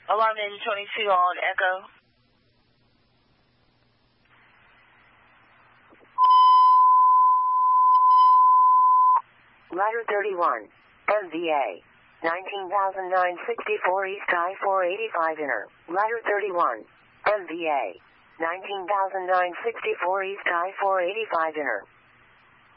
Alarm engine 22 on Echo. Ladder 31, MVA, 19,964 East I-485 Inner. Ladder 31, MVA, 19,964 East I-485 Inner.